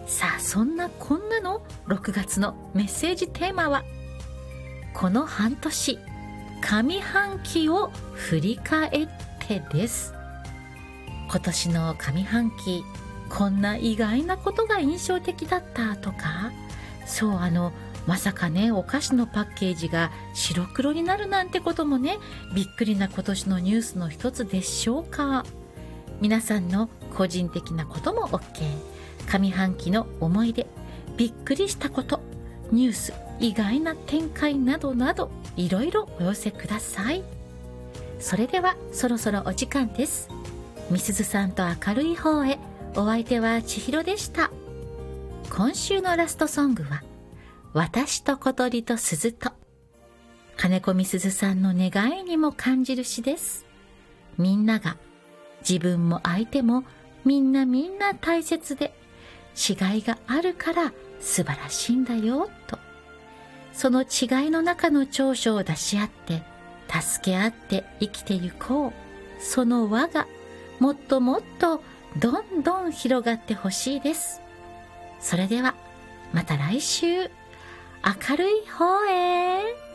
さあそんなこんなの6月のメッセージテーマは、この半年上半期を振り返ってです。今年の上半期、こんな意外なことが印象的だったとか、そうまさかね、お菓子のパッケージが白黒になるなんてこともね、びっくりな今年のニュースの一つでしょうか。皆さんの個人的なことも OK、 上半期の思い出、びっくりしたこと、ニュース、意外な展開などなど、いろいろお寄せください。それではそろそろお時間です。みすずさんと明るい方へ、お相手は千尋でした。今週のラストソングは、私と小鳥と鈴と、金子みすずさんの願いにも感じる詩です。みんなが、自分も相手もみんな大切で、違いがあるから素晴らしいんだよと。その違いの中の長所を出し合って助け合って生きてゆこう。その輪がもっともっとどんどん広がってほしいです。それではまた来週、明るい方へ。